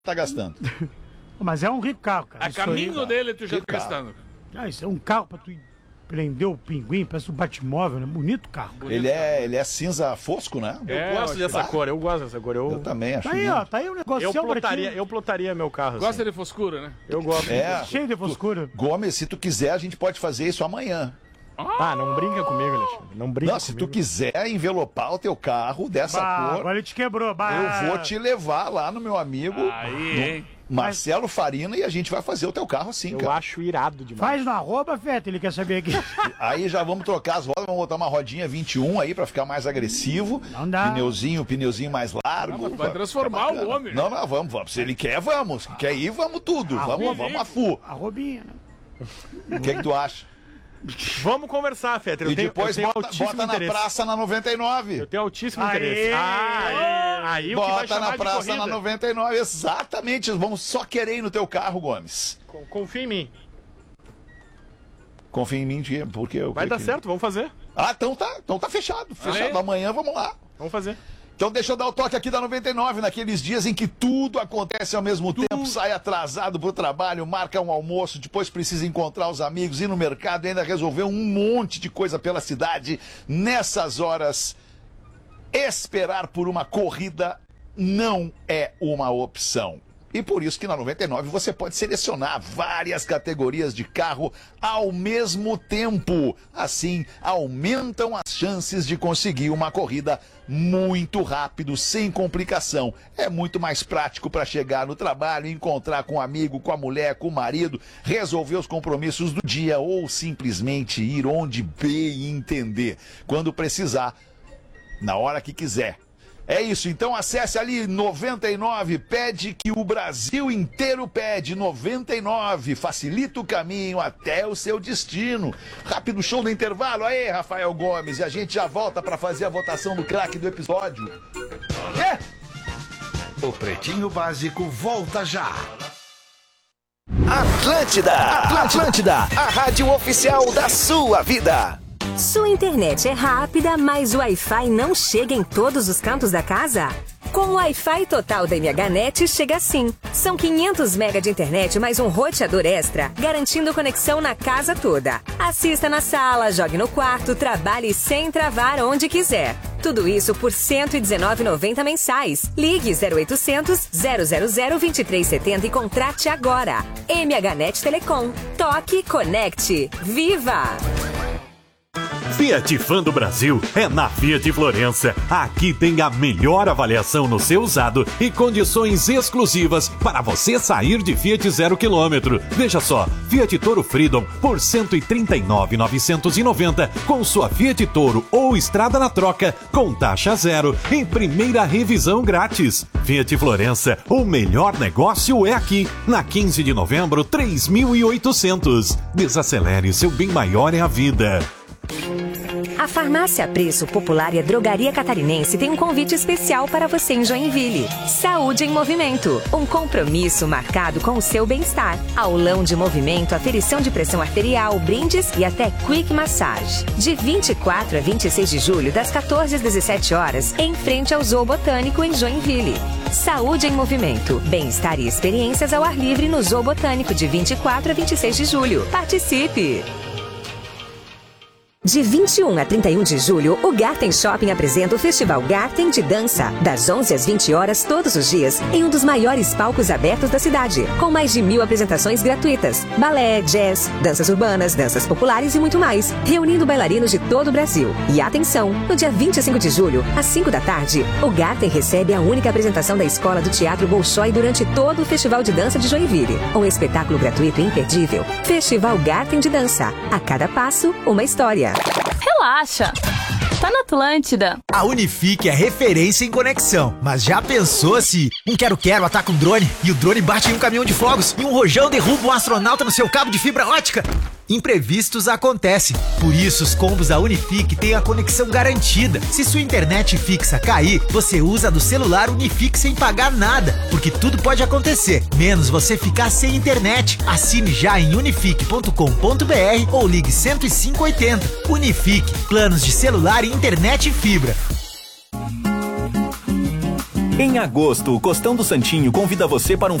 tá gastando. Mas é um rico carro, cara. A caminho dele tu já tá gastando. Isso é um carro pra tu prender o pinguim, parece um Batmóvel, né? Bonito carro. Ele é cinza fosco, né? Eu gosto dessa cor, eu gosto dessa cor. Eu também acho. Tá aí, ó, tá aí o negócio. Eu plotaria meu carro. Gosta de foscura, né? Eu gosto. Cheio de foscura. Gomes, se tu quiser, a gente pode fazer isso amanhã. Não brinca comigo, Alexandre. Não brinca se tu quiser envelopar o teu carro dessa cor... Agora ele te quebrou. Eu vou te levar lá no meu amigo Marcelo Farina e a gente vai fazer o teu carro assim, cara. Eu acho irado demais. Faz no arroba, Feta, ele quer saber aqui. Aí já vamos trocar as rodas, vamos botar uma rodinha 21 aí pra ficar mais agressivo. Não dá. Pneuzinho mais largo. Vai transformar o homem. Não, vamos. Se ele quer, vamos. Se quer ir, vamos tudo. Vamos a full. Arrobinha, né? O que tu acha? Vamos conversar, Fetter. E depois bota na praça na 99. Eu tenho altíssimo interesse. Aí o que vai bota chamar na praça de corrida. na 99, exatamente. Vamos só querer ir no teu carro, Gomes. Confia em mim. Confia em mim, porque vai dar certo, vamos fazer. Então tá fechado. Fechado amanhã, vamos lá. Vamos fazer. Então deixa eu dar o toque aqui da 99, naqueles dias em que tudo acontece ao mesmo tempo, sai atrasado pro trabalho, marca um almoço, depois precisa encontrar os amigos, ir no mercado e ainda resolver um monte de coisa pela cidade. Nessas horas, esperar por uma corrida não é uma opção. E por isso que na 99 você pode selecionar várias categorias de carro ao mesmo tempo. Assim, aumentam as chances de conseguir uma corrida muito rápido, sem complicação. É muito mais prático para chegar no trabalho, encontrar com o amigo, com a mulher, com o marido, resolver os compromissos do dia ou simplesmente ir onde bem entender. Quando precisar, na hora que quiser. É isso, então acesse ali 99, pede que o Brasil inteiro pede, 99, facilita o caminho até o seu destino. Rápido show do intervalo, aí Rafael Gomes, e a gente já volta para fazer a votação do craque do episódio. O Pretinho Básico volta já. Atlântida, a rádio oficial da sua vida. Sua internet é rápida, mas o Wi-Fi não chega em todos os cantos da casa? Com o Wi-Fi total da MHNet chega assim. São 500 MB de internet mais um roteador extra, garantindo conexão na casa toda. Assista na sala, jogue no quarto, trabalhe sem travar onde quiser. Tudo isso por R$ 119,90 mensais. Ligue 0800 000 2370 e contrate agora. MHNet Telecom. Toque, conecte. Viva! Fiat Fã do Brasil é na Fiat Florença. Aqui tem a melhor avaliação no seu usado e condições exclusivas para você sair de Fiat 0 km. Veja só, Fiat Toro Freedom por R$ 139.990 com sua Fiat Toro ou Estrada na troca com taxa zero em primeira revisão grátis. Fiat Florença, o melhor negócio é aqui. Na 15 de novembro, 3.800. Desacelere, seu bem maior é a vida. A Farmácia Preço Popular e a Drogaria Catarinense tem um convite especial para você em Joinville. Saúde em Movimento. Um compromisso marcado com o seu bem-estar. Aulão de movimento, aferição de pressão arterial, brindes e até quick massage. De 24 a 26 de julho, das 14 às 17 horas, em frente ao Zoo Botânico em Joinville. Saúde em Movimento. Bem-estar e experiências ao ar livre no Zoo Botânico de 24 a 26 de julho. Participe! De 21 a 31 de julho, o Garten Shopping apresenta o Festival Garten de Dança, das 11 às 20 horas todos os dias, em um dos maiores palcos abertos da cidade, com mais de 1.000 apresentações gratuitas, balé, jazz, danças urbanas, danças populares e muito mais, reunindo bailarinos de todo o Brasil. E atenção, no dia 25 de julho, às 5 da tarde, o Garten recebe a única apresentação da Escola do Teatro Bolshoi durante todo o Festival de Dança de Joinville. Um espetáculo gratuito e imperdível. Festival Garten de Dança. A cada passo, uma história. Relaxa, tá na Atlântida. A Unifique é referência em conexão, mas já pensou se um quero-quero ataca um drone e o drone bate em um caminhão de fogos e um rojão derruba um astronauta no seu cabo de fibra ótica? Imprevistos acontecem, por isso os combos da Unifique têm a conexão garantida. Se sua internet fixa cair, você usa a do celular Unifique sem pagar nada, porque tudo pode acontecer, menos você ficar sem internet. Assine já em unifique.com.br ou ligue 10580. Unifique, planos de celular e internet fibra. Em agosto, o Costão do Santinho convida você para um